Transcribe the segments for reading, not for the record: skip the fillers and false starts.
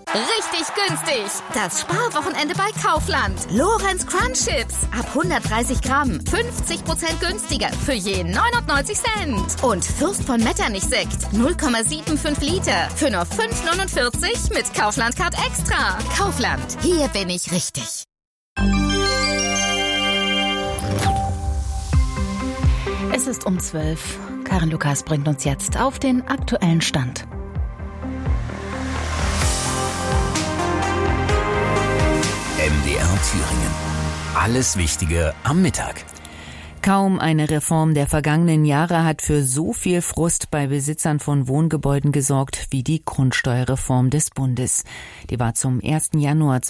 Richtig günstig. Das Sparwochenende bei Kaufland. Lorenz Crunch Chips. Ab 130 Gramm. 50% günstiger. Für je 99 Cent. Und Fürst von Metternich Sekt. 0,75 Liter. Für nur 5,49 mit Kaufland Card Extra. Kaufland. Hier bin ich richtig. Es ist um 12. Karin Lukas bringt uns jetzt auf den aktuellen Stand. MDR Thüringen. Alles Wichtige am Mittag. Kaum eine Reform der vergangenen Jahre hat für so viel Frust bei Besitzern von Wohngebäuden gesorgt wie die Grundsteuerreform des Bundes. Die war zum 1. Januar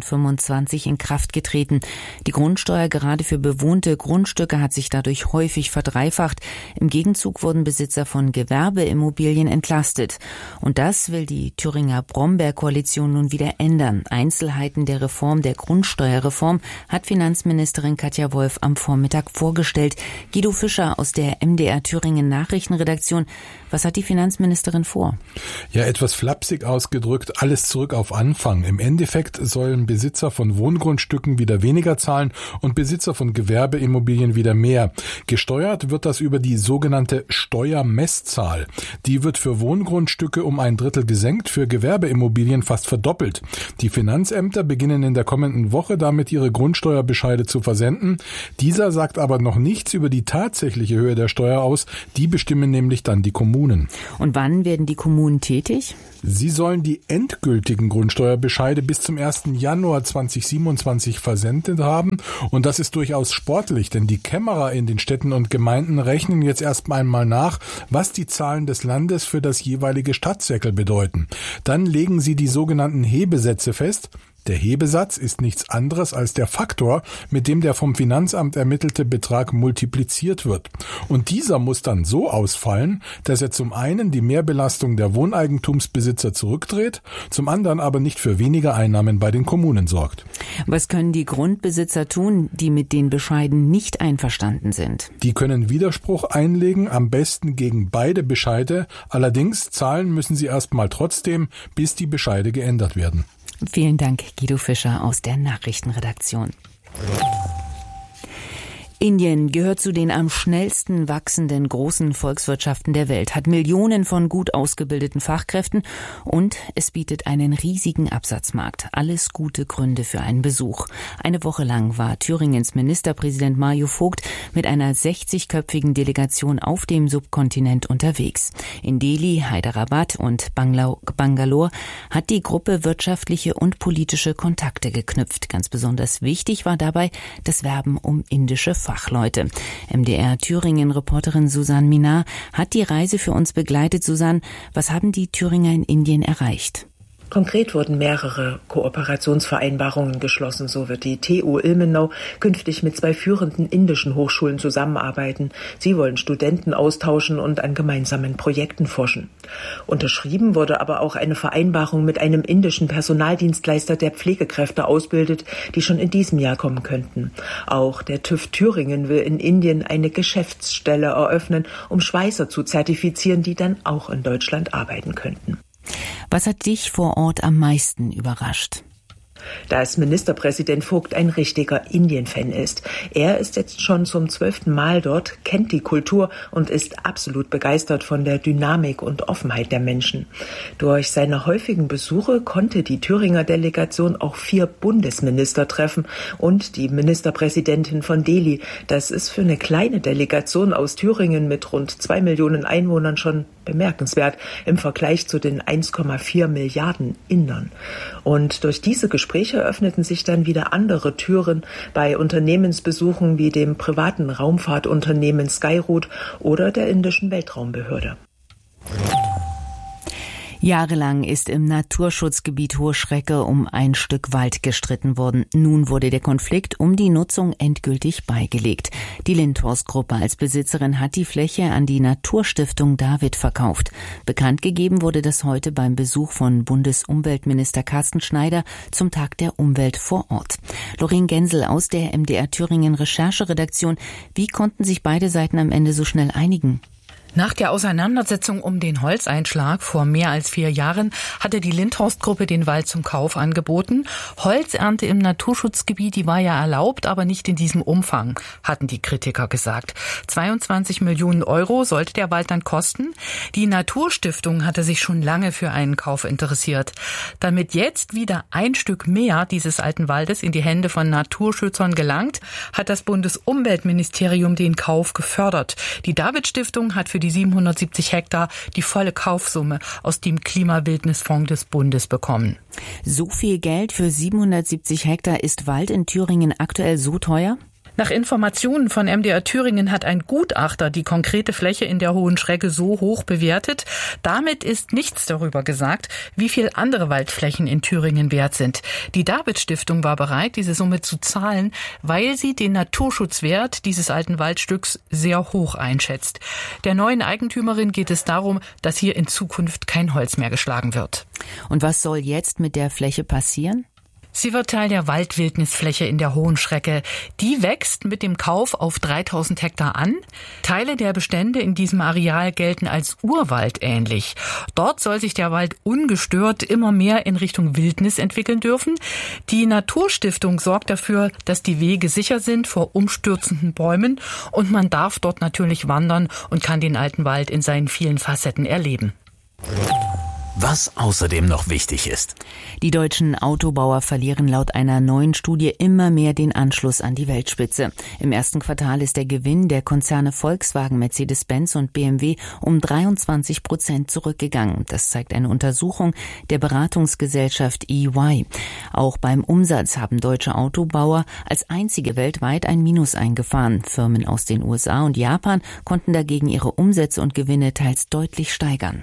2025 in Kraft getreten. Die Grundsteuer gerade für bewohnte Grundstücke hat sich dadurch häufig verdreifacht. Im Gegenzug wurden Besitzer von Gewerbeimmobilien entlastet. Und das will die Thüringer Brombeer-Koalition nun wieder ändern. Einzelheiten der Reform der Grundsteuerreform hat Finanzministerin Katja Wolf am Vormittag vorgestellt. Guido Fischer aus der MDR Thüringen Nachrichtenredaktion. Was hat die Finanzministerin vor? Ja, etwas flapsig ausgedrückt, alles zurück auf Anfang. Im Endeffekt sollen Besitzer von Wohngrundstücken wieder weniger zahlen und Besitzer von Gewerbeimmobilien wieder mehr. Gesteuert wird das über die sogenannte Steuermesszahl. Die wird für Wohngrundstücke um 1/3 gesenkt, für Gewerbeimmobilien fast verdoppelt. Die Finanzämter beginnen in der kommenden Woche damit, ihre Grundsteuerbescheide zu versenden. Dieser sagt aber noch nichts über die tatsächliche Höhe der Steuer aus. Die bestimmen nämlich dann die Kommunen. Und wann werden die Kommunen tätig? Sie sollen die endgültigen Grundsteuerbescheide bis zum 1. Januar 2027 versendet haben. Und das ist durchaus sportlich, denn die Kämmerer in den Städten und Gemeinden rechnen jetzt erst einmal nach, was die Zahlen des Landes für das jeweilige Stadtsäckel bedeuten. Dann legen sie die sogenannten Hebesätze fest. Der Hebesatz ist nichts anderes als der Faktor, mit dem der vom Finanzamt ermittelte Betrag multipliziert wird. Und dieser muss dann so ausfallen, dass er zum einen die Mehrbelastung der Wohneigentumsbesitzer zurückdreht, zum anderen aber nicht für weniger Einnahmen bei den Kommunen sorgt. Was können die Grundbesitzer tun, die mit den Bescheiden nicht einverstanden sind? Die können Widerspruch einlegen, am besten gegen beide Bescheide. Allerdings zahlen müssen sie erstmal trotzdem, bis die Bescheide geändert werden. Vielen Dank, Guido Fischer aus der Nachrichtenredaktion. Indien gehört zu den am schnellsten wachsenden großen Volkswirtschaften der Welt, hat Millionen von gut ausgebildeten Fachkräften und es bietet einen riesigen Absatzmarkt. Alles gute Gründe für einen Besuch. Eine Woche lang war Thüringens Ministerpräsident Mario Vogt mit einer 60-köpfigen Delegation auf dem Subkontinent unterwegs. In Delhi, Hyderabad und Bangalore hat die Gruppe wirtschaftliche und politische Kontakte geknüpft. Ganz besonders wichtig war dabei das Werben um indische Fachleute. MDR Thüringen-Reporterin Susanne Minar hat die Reise für uns begleitet. Susanne, was haben die Thüringer in Indien erreicht? Konkret wurden mehrere Kooperationsvereinbarungen geschlossen. So wird die TU Ilmenau künftig mit 2 führenden indischen Hochschulen zusammenarbeiten. Sie wollen Studenten austauschen und an gemeinsamen Projekten forschen. Unterschrieben wurde aber auch eine Vereinbarung mit einem indischen Personaldienstleister, der Pflegekräfte ausbildet, die schon in diesem Jahr kommen könnten. Auch der TÜV Thüringen will in Indien eine Geschäftsstelle eröffnen, um Schweißer zu zertifizieren, die dann auch in Deutschland arbeiten könnten. Was hat dich vor Ort am meisten überrascht? Dass Ministerpräsident Vogt ein richtiger Indien-Fan ist. Er ist jetzt schon zum 12. Mal dort, kennt die Kultur und ist absolut begeistert von der Dynamik und Offenheit der Menschen. Durch seine häufigen Besuche konnte die Thüringer Delegation auch 4 Bundesminister treffen und die Ministerpräsidentin von Delhi. Das ist für eine kleine Delegation aus Thüringen mit rund 2 Millionen Einwohnern schon bemerkenswert im Vergleich zu den 1,4 Milliarden Indern. Und durch diese Gespräche öffneten sich dann wieder andere Türen bei Unternehmensbesuchen wie dem privaten Raumfahrtunternehmen Skyroot oder der indischen Weltraumbehörde. Jahrelang ist im Naturschutzgebiet Hohe Schrecke um ein Stück Wald gestritten worden. Nun wurde der Konflikt um die Nutzung endgültig beigelegt. Die Lindhorst-Gruppe als Besitzerin hat die Fläche an die Naturstiftung David verkauft. Bekannt gegeben wurde das heute beim Besuch von Bundesumweltminister Carsten Schneider zum Tag der Umwelt vor Ort. Lorin Gensel aus der MDR Thüringen Rechercheredaktion. Wie konnten sich beide Seiten am Ende so schnell einigen? Nach der Auseinandersetzung um den Holzeinschlag vor mehr als 4 Jahren hatte die Lindhorst-Gruppe den Wald zum Kauf angeboten. Holzernte im Naturschutzgebiet, die war ja erlaubt, aber nicht in diesem Umfang, hatten die Kritiker gesagt. 22 Millionen Euro sollte der Wald dann kosten. Die Naturstiftung hatte sich schon lange für einen Kauf interessiert. Damit jetzt wieder ein Stück mehr dieses alten Waldes in die Hände von Naturschützern gelangt, hat das Bundesumweltministerium den Kauf gefördert. Die David-Stiftung hat für die 770 Hektar die volle Kaufsumme aus dem Klimawildnisfonds des Bundes bekommen. So viel Geld für 770 Hektar, ist Wald in Thüringen aktuell so teuer? Nach Informationen von MDR Thüringen hat ein Gutachter die konkrete Fläche in der Hohen Schrecke so hoch bewertet. Damit ist nichts darüber gesagt, wie viel andere Waldflächen in Thüringen wert sind. Die David-Stiftung war bereit, diese Summe zu zahlen, weil sie den Naturschutzwert dieses alten Waldstücks sehr hoch einschätzt. Der neuen Eigentümerin geht es darum, dass hier in Zukunft kein Holz mehr geschlagen wird. Und was soll jetzt mit der Fläche passieren? Sie wird Teil der Waldwildnisfläche in der Hohen Schrecke. Die wächst mit dem Kauf auf 3000 Hektar an. Teile der Bestände in diesem Areal gelten als Urwald ähnlich. Dort soll sich der Wald ungestört immer mehr in Richtung Wildnis entwickeln dürfen. Die Naturstiftung sorgt dafür, dass die Wege sicher sind vor umstürzenden Bäumen, und man darf dort natürlich wandern und kann den alten Wald in seinen vielen Facetten erleben. Was außerdem noch wichtig ist: Die deutschen Autobauer verlieren laut einer neuen Studie immer mehr den Anschluss an die Weltspitze. Im ersten Quartal ist der Gewinn der Konzerne Volkswagen, Mercedes-Benz und BMW um 23% zurückgegangen. Das zeigt eine Untersuchung der Beratungsgesellschaft EY. Auch beim Umsatz haben deutsche Autobauer als einzige weltweit ein Minus eingefahren. Firmen aus den USA und Japan konnten dagegen ihre Umsätze und Gewinne teils deutlich steigern.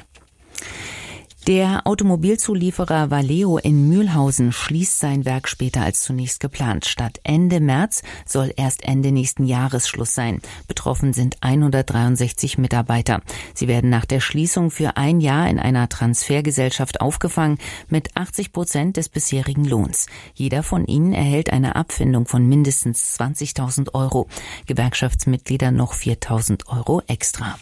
Der Automobilzulieferer Valeo in Mühlhausen schließt sein Werk später als zunächst geplant. Statt Ende März soll erst Ende nächsten Jahres Schluss sein. Betroffen sind 163 Mitarbeiter. Sie werden nach der Schließung für ein Jahr in einer Transfergesellschaft aufgefangen mit 80% des bisherigen Lohns. Jeder von ihnen erhält eine Abfindung von mindestens 20.000 Euro. Gewerkschaftsmitglieder noch 4.000 Euro extra.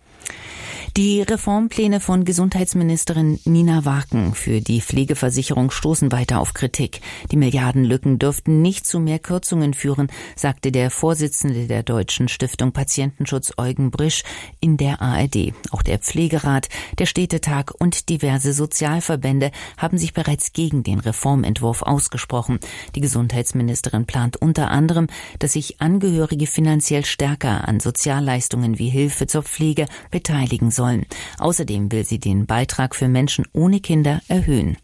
Die Reformpläne von Gesundheitsministerin Nina Waken für die Pflegeversicherung stoßen weiter auf Kritik. Die Milliardenlücken dürften nicht zu mehr Kürzungen führen, sagte der Vorsitzende der Deutschen Stiftung Patientenschutz Eugen Brisch in der ARD. Auch der Pflegerat, der Städtetag und diverse Sozialverbände haben sich bereits gegen den Reformentwurf ausgesprochen. Die Gesundheitsministerin plant unter anderem, dass sich Angehörige finanziell stärker an Sozialleistungen wie Hilfe zur Pflege beteiligen sollen. Außerdem will sie den Beitrag für Menschen ohne Kinder erhöhen.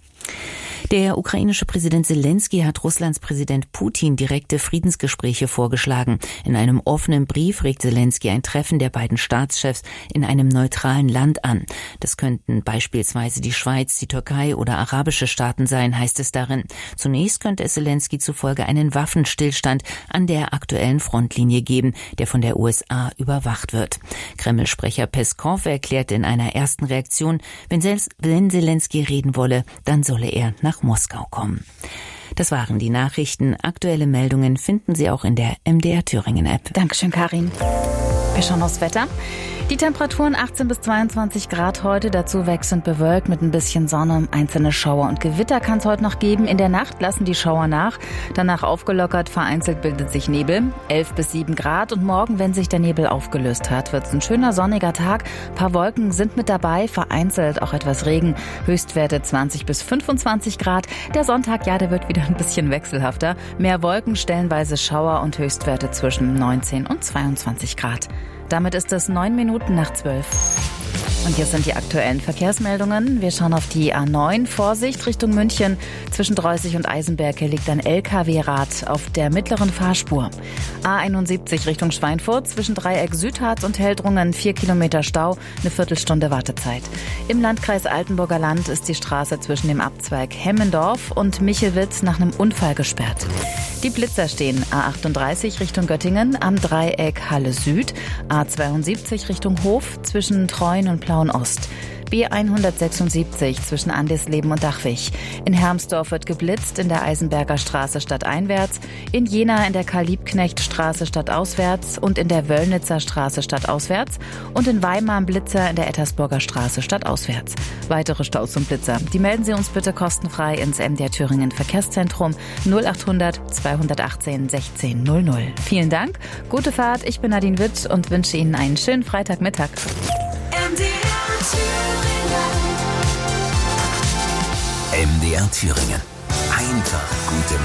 Der ukrainische Präsident Zelensky hat Russlands Präsident Putin direkte Friedensgespräche vorgeschlagen. In einem offenen Brief regt Zelensky ein Treffen der beiden Staatschefs in einem neutralen Land an. Das könnten beispielsweise die Schweiz, die Türkei oder arabische Staaten sein, heißt es darin. Zunächst könnte es Zelensky zufolge einen Waffenstillstand an der aktuellen Frontlinie geben, der von der USA überwacht wird. Kreml-Sprecher Peskov erklärte in einer ersten Reaktion, wenn Zelensky reden wolle, dann solle er nach Moskau kommen. Das waren die Nachrichten. Aktuelle Meldungen finden Sie auch in der MDR Thüringen App. Dankeschön, Karin. Wir schauen aufs Wetter. Die Temperaturen 18 bis 22 Grad heute, dazu wechselnd bewölkt mit ein bisschen Sonne. Einzelne Schauer und Gewitter kann es heute noch geben. In der Nacht lassen die Schauer nach, danach aufgelockert, vereinzelt bildet sich Nebel. 11 bis 7 Grad und morgen, wenn sich der Nebel aufgelöst hat, wird es ein schöner sonniger Tag. Ein paar Wolken sind mit dabei, vereinzelt auch etwas Regen. Höchstwerte 20 bis 25 Grad. Der Sonntag, ja, der wird wieder ein bisschen wechselhafter. Mehr Wolken, stellenweise Schauer und Höchstwerte zwischen 19 und 22 Grad. Damit ist es 9 Minuten nach 12. Und hier sind die aktuellen Verkehrsmeldungen. Wir schauen auf die A9. Vorsicht Richtung München. Zwischen Dreußig und Eisenberg liegt ein LKW-Rad auf der mittleren Fahrspur. A71 Richtung Schweinfurt. Zwischen Dreieck Südharz und Heldrungen 4 Kilometer Stau, eine Viertelstunde Wartezeit. Im Landkreis Altenburger Land ist die Straße zwischen dem Abzweig Hemmendorf und Michelwitz nach einem Unfall gesperrt. Die Blitzer stehen A38 Richtung Göttingen am Dreieck Halle Süd, A72 Richtung Hof zwischen Treuen und Plauen Ost. B176 zwischen Andesleben und Dachwig. In Hermsdorf wird geblitzt, in der Eisenberger Straße stadteinwärts, in Jena in der Karl-Liebknecht-Straße stadtauswärts und in der Wöllnitzer Straße stadtauswärts und in Weimar am Blitzer in der Ettersburger Straße stadtauswärts. Weitere Staus und Blitzer, die melden Sie uns bitte kostenfrei ins MDR Thüringen Verkehrszentrum 0800 218 1600. Vielen Dank, gute Fahrt, ich bin Nadine Witt und wünsche Ihnen einen schönen Freitagmittag. MDR Thüringen. Einfach gute